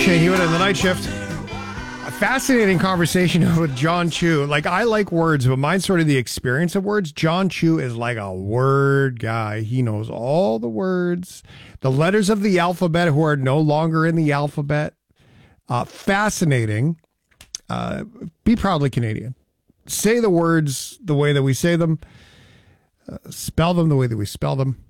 Shane Hewitt in the Night Shift. A fascinating conversation with John Chu. Like, I like words, but mine's sort of the experience of words. John Chu is like a word guy. He knows all the words, the letters of the alphabet who are no longer in the alphabet. Fascinating. Be proudly Canadian. Say the words the way that we say them. Spell them the way that we spell them.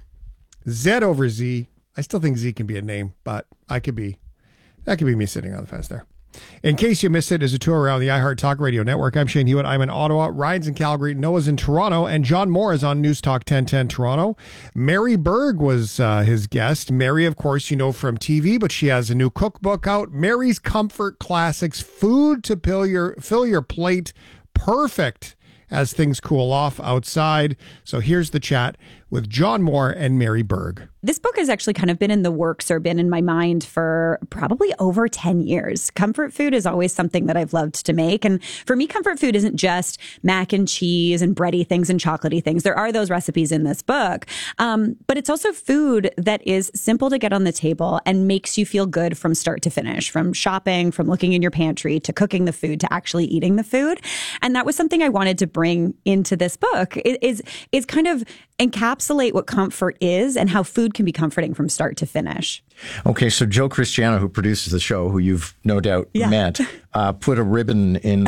Z over Z. I still think Z can be a name, but that could be me sitting on the fence there. In case you missed it, as a tour around the iHeart Talk Radio Network, I'm Shane Hewitt. I'm in Ottawa. Ryan's in Calgary. Noah's in Toronto. And John Moore is on News Talk 1010 Toronto. Mary Berg was his guest. Mary, of course, you know from TV, but she has a new cookbook out. Mary's Comfort Classics. Food to fill your plate. Perfect as things cool off outside. So here's the chat with John Moore and Mary Berg. This book has actually kind of been in the works or been in my mind for probably over 10 years. Comfort food is always something that I've loved to make. And for me, comfort food isn't just mac and cheese and bready things and chocolatey things. There are those recipes in this book. But it's also food that is simple to get on the table and makes you feel good from start to finish, from shopping, from looking in your pantry, to cooking the food, to actually eating the food. And that was something I wanted to bring into this book. Is kind of encapsulate what comfort is and how food can be comforting from start to finish. Okay, so Joe Cristiano, who produces the show, who you've no doubt met, put a ribbon in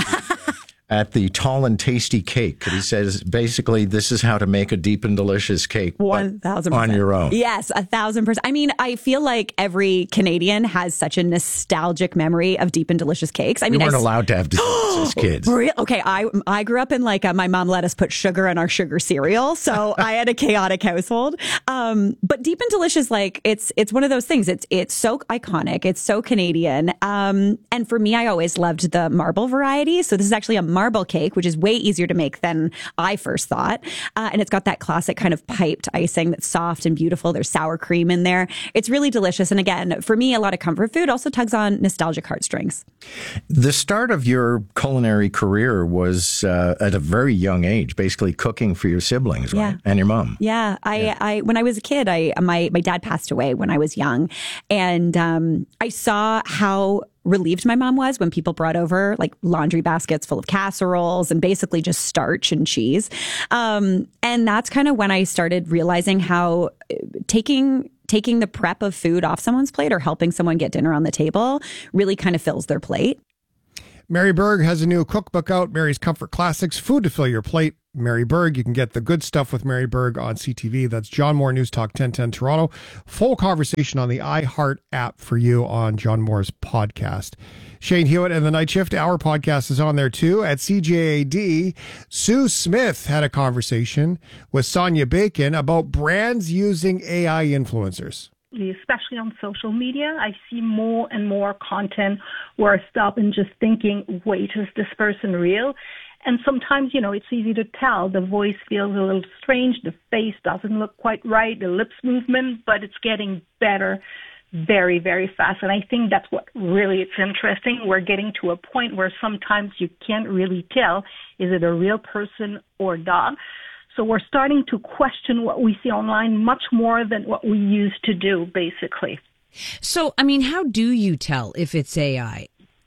at the tall and tasty cake. He says, basically, this is how to make a deep and delicious cake 1,000% on your own. Yes, 1,000%. I mean, I feel like every Canadian has such a nostalgic memory of deep and delicious cakes. I mean, we weren't allowed to have desserts as kids. Okay, I grew up in my mom let us put sugar in our sugar cereal, so I had a chaotic household. But deep and delicious, like it's one of those things. It's so iconic. It's so Canadian. And for me, I always loved the marble variety. So this is actually a marble cake, which is way easier to make than I first thought. And it's got that classic kind of piped icing that's soft and beautiful. There's sour cream in there. It's really delicious. And again, for me, a lot of comfort food also tugs on nostalgic heartstrings. The start of your culinary career was at a very young age, basically cooking for your siblings, right? And your mom. Yeah. I when I was a kid, my dad passed away when I was young. And I saw how relieved my mom was when people brought over like laundry baskets full of casseroles and basically just starch and cheese. And that's kind of when I started realizing how taking the prep of food off someone's plate or helping someone get dinner on the table really kind of fills their plate. Mary Berg has a new cookbook out, Mary's Comfort Classics, Food to Fill Your Plate. Mary Berg, you can get the good stuff with Mary Berg on CTV. That's John Moore, News Talk 1010 Toronto. Full conversation on the iHeart app for you on John Moore's podcast. Shane Hewitt and the Night Shift, our podcast is on there too at CJAD. Sue Smith had a conversation with Sonia Bacon about brands using AI influencers. Especially on social media, I see more and more content where I stop and just thinking, wait, is this person real? And sometimes, it's easy to tell. The voice feels a little strange. The face doesn't look quite right. The lips movement, but it's getting better very, very fast. And I think that's what really it's interesting. We're getting to a point where sometimes you can't really tell, is it a real person or not? So we're starting to question what we see online much more than what we used to do, basically. So, I mean, how do you tell if it's AI?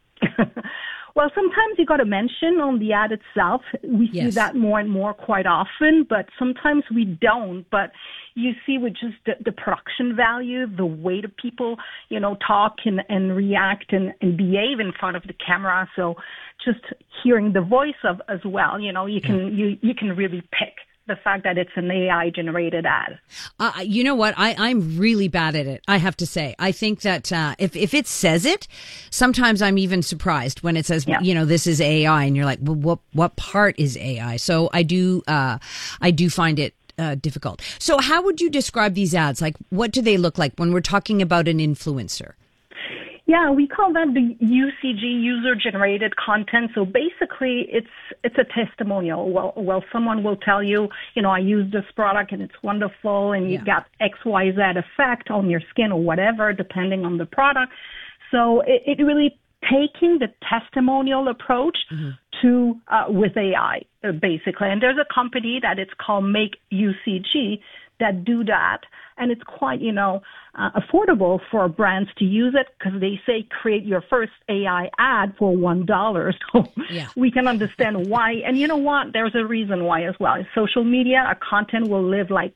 Well, sometimes you got to mention on the ad itself. We see that more and more quite often, but sometimes we don't. But you see with just the production value, the way the people, talk and react and behave in front of the camera. So just hearing the voice of as well, you can really pick the fact that it's an AI-generated ad. You know what? I'm really bad at it, I have to say. I think that if it says it, sometimes I'm even surprised when it says, this is AI, and you're like, well, what part is AI? So I do find it difficult. So how would you describe these ads? Like, what do they look like when we're talking about an influencer? Yeah, we call that the UCG, user-generated content. So basically, it's a testimonial. Well, someone will tell you, I use this product and it's wonderful, and you got X, Y, Z effect on your skin or whatever, depending on the product. So it really taking the testimonial approach to with AI, basically. And there's a company that it's called Make UCG. that do that. And it's quite, affordable for brands to use it because they say create your first AI ad for $1. So we can understand why. And you know what? There's a reason why as well. Social media, a content will live like,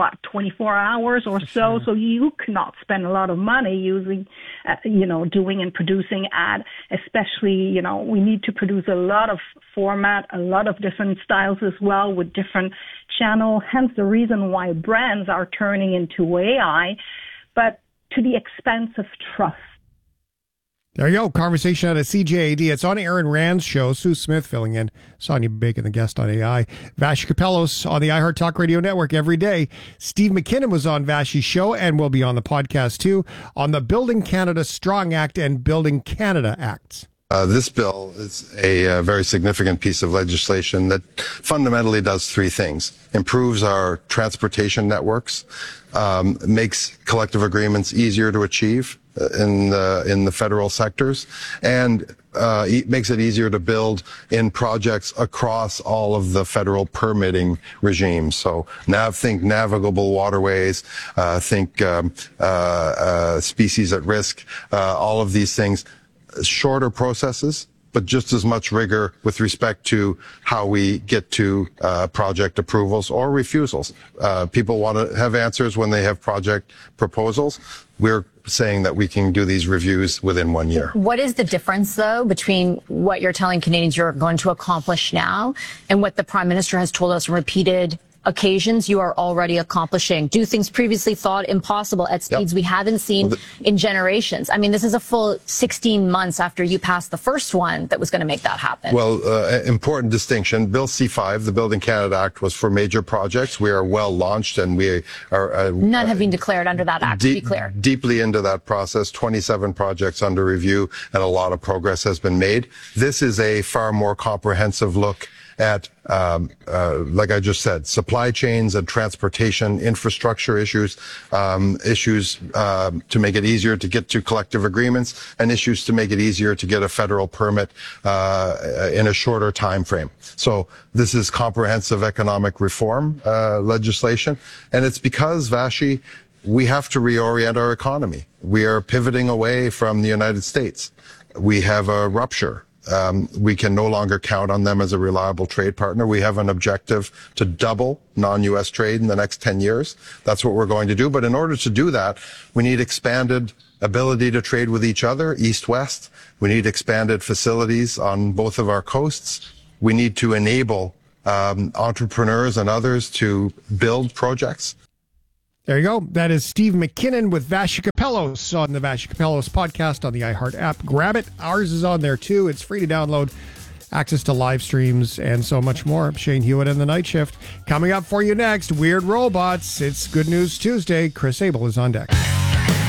24 hours or so. So you cannot spend a lot of money using, doing and producing ad, especially, we need to produce a lot of format, a lot of different styles as well with different channel. Hence the reason why brands are turning into AI, but to the expense of trust. There you go. Conversation out of CJAD. It's on Aaron Rand's show. Sue Smith filling in. Sonia Bacon, the guest on AI. Vassy Kapelos on the iHeart Talk Radio Network every day. Steve McKinnon was on Vassy's show and will be on the podcast too on the Building Canada Strong Act and Building Canada Acts. This bill is a very significant piece of legislation that fundamentally does three things. Improves our transportation networks, makes collective agreements easier to achieve in the federal sectors, and makes it easier to build in projects across all of the federal permitting regimes. So think navigable waterways, think species at risk, all of these things. Shorter processes, but just as much rigor with respect to how we get to project approvals or refusals. People want to have answers when they have project proposals. We're saying that we can do these reviews within 1 year. What is the difference, though, between what you're telling Canadians you're going to accomplish now and what the Prime Minister has told us on repeated occasions you are already accomplishing? Do things previously thought impossible at speeds we haven't seen in generations? I mean, this is a full 16 months after you passed the first one that was going to make that happen. Well, important distinction. Bill C-5, the Building Canada Act, was for major projects. We are well launched and we are... None have been declared under that act, to be clear. Deeply into that process, 27 projects under review, and a lot of progress has been made. This is a far more comprehensive look at, like I just said, supply chains and transportation infrastructure issues, to make it easier to get to collective agreements, and issues to make it easier to get a federal permit in a shorter time frame. So this is comprehensive economic reform legislation, and it's because, Vassy, we have to reorient our economy. We are pivoting away from the United States. We have a rupture. We can no longer count on them as a reliable trade partner. We have an objective to double non-U.S. trade in the next 10 years. That's what we're going to do. But in order to do that, we need expanded ability to trade with each other, east-west. We need expanded facilities on both of our coasts. We need to enable entrepreneurs and others to build projects. There you go. That is Steve McKinnon with Vassy Kapelos on the Vassy Kapelos podcast on the iHeart app. Grab it. Ours is on there too. It's free to download. Access to live streams and so much more. Shane Hewitt and the Night Shift. Coming up for you next, Weird Robots. It's Good News Tuesday. Chris Abel is on deck.